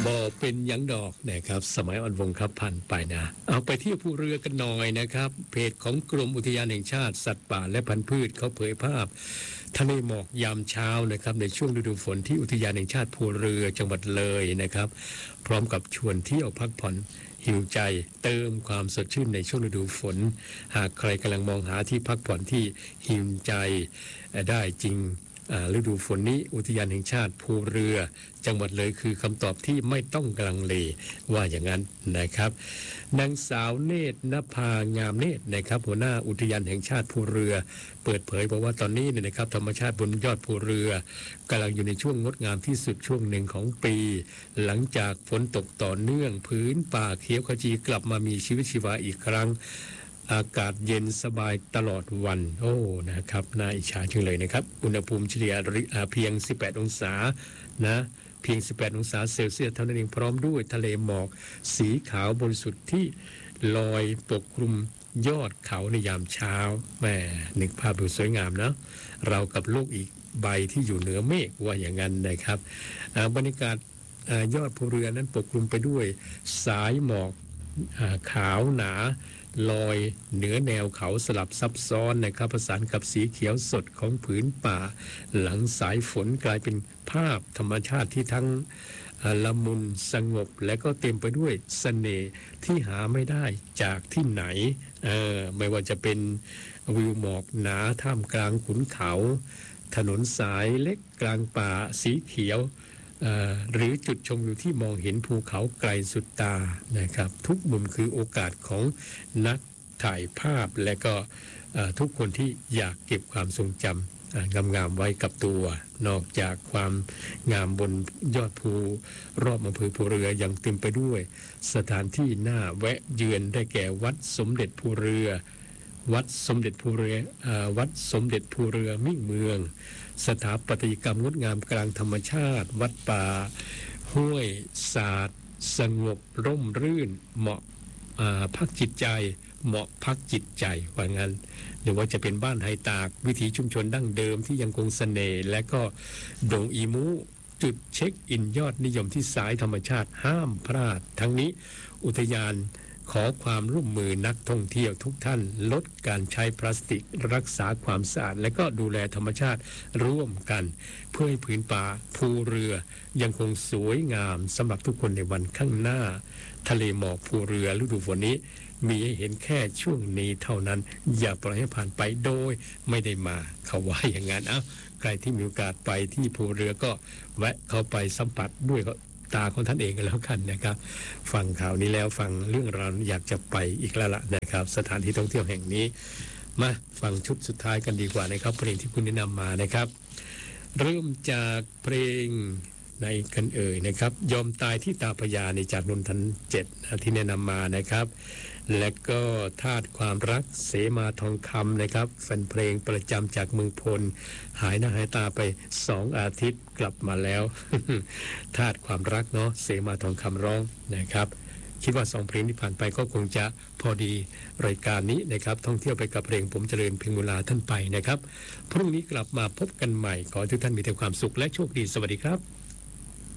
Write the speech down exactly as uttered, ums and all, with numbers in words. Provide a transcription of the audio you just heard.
บ่เป็นหยังดอกนะครับสมัยอ่อนวงครับผ่านไปนะเอาไปเที่ยวภูเรือกันหน่อยนะครับเพจของกรมอุทยานแห่งชาติสัตว์ป่าและพันธุ์พืชเขาเผยภาพทะเลหมอกยามเช้านะครับในช่วงฤดูฝนที่อุทยานแห่งชาติภูเรือจังหวัดเลยนะครับพร้อมกับชวนเที่ยวพักผ่อนหิวใจเติมความสดชื่นในช่วงฤดูฝนหากใครกำลังมองหาที่พักผ่อนที่หิวใจได้จริงฤดูฝนนี้อุทยานแห่งชาติภูเรือจังหวัดเลยคือคำตอบที่ไม่ต้องกลังเลว่าอย่างนั้นนะครับนางสาวเนตรนภางามเนตรนะครับหัวหน้าอุทยานแห่งชาติภูเรือเปิดเผยบอกว่าตอนนี้เนี่ยนะครับธรรมชาติบนยอดภูเรือกำลังอยู่ในช่วงงดงามที่สุดช่วงหนึ่งของปีหลังจากฝนตกต่อเนื่องพื้นป่าเขียวขจีกลับมามีชีวิตชีวาอีกครั้งอากาศเย็นสบายตลอดวันโอ้นะครับน่าอิจฉาจังเลยนะครับอุณหภูมิเฉลี่ยเพียงสิบแปดองศานะเพียงสิบแปดองศาเซลเซียสเท่านั้นเองพร้อมด้วยทะเลหมอกสีขาวบริสุทธิ์ที่ลอยปกคลุมยอดเขาในยามเช้าแหมนึกภาพดูสวยงามนะเรากับโลกอีกใบที่อยู่เหนือเมฆว่าอย่างนั้นนะครับบรรยากาศยอดภูเรือนั้นปกคลุมไปด้วยสายหมอกขาวหนาลอยเหนือแนวเขาสลับซับซ้อนนะครับผสานกับสีเขียวสดของผืนป่าหลังสายฝนกลายเป็นภาพธรรมชาติที่ทั้งละมุนสงบและก็เต็มไปด้วยเสน่ห์ที่หาไม่ได้จากที่ไหนเออไม่ว่าจะเป็นวิวหมอกหนาท่ามกลางขุนเขาถนนสายเล็กกลางป่าสีเขียวหรือจุดชมวิวที่มองเห็นภูเขาไกลสุดตานะครับทุกมุมคือโอกาสของนักถ่ายภาพและก็ทุกคนที่อยากเก็บความทรงจำงามๆไว้กับตัวนอกจากความงามบนยอดภูรอบอำเภอภูเรือยังเต็มไปด้วยสถานที่น่าแวะเยือนได้แก่วัดสมเด็จภูเรือวัดสมเด็จภูเรือวัดสมเด็จภูเรือมิ่งเมืองสถาปัตยกรรมงดงามกลางธรรมชาติวัดป่าห้วยสาดสงบร่มรื่นเหมาะพักจิตใจเหมาะพักจิตใจว่างั้นหรือว่าจะเป็นบ้านไฮตากวิถีชุมชนดั้งเดิมที่ยังคงเสน่ห์และก็โด่งอีมูจุดเช็คอินยอดนิยมที่สายธรรมชาติห้ามพลาดทั้งนี้อุทยานขอความร่วมมือนักท่องเที่ยวทุกท่านลดการใช้พลาสติกรักษาความสะอาดและก็ดูแลธรรมชาติร่วมกันเพื่อให้ผืนป่าภูเรือยังคงสวยงามสำหรับทุกคนในวันข้างหน้าทะเลหมอกภูเรือฤดูฝนนี้มีให้เห็นแค่ช่วงนี้เท่านั้นอย่าปล่อยให้ผ่านไปโดยไม่ได้มาเขาว่าอย่างนั้นอ้าวใครที่มีโอกาสไปที่ภูเรือก็แวะเข้าไปสัมผัสด้วยก็ตาของท่านเองกันแล้วกันนะครับฟังข่าวนี้แล้วฟังเรื่องราวอยากจะไปอีกแล้วล่ะนะครับสถานที่ท่องเที่ยวแห่งนี้มาฟังชุดสุดท้ายกันดีกว่านะครับเพลงที่คุณแนะนำมานะครับเริ่มจากเพลงในกันเอ่ยนะครับยอมตายที่ตาพญาในจากนนทันเจ็ดที่แนะนำมานะครับและก็ธาตุความรักเสมาทองคำนะครับแฟนเพลงประจำจากเมืองพลหายหน้าหายตาไปสองอาทิตย์กลับมาแล้ว ธาตุความรักเนาะเสมาทองคำร้องนะครับคิดว่าสองเพลงที่ผ่านไปก็คงจะพอดีรายการนี้นะครับท่องเที่ยวไปกับเพลงผมเจริญเพียงเวลาท่านไปนะครับพรุ่งนี้กลับมาพบกันใหม่ขอให้ทุกท่านมีแต่ความสุขและโชคดีสวัสดีครับ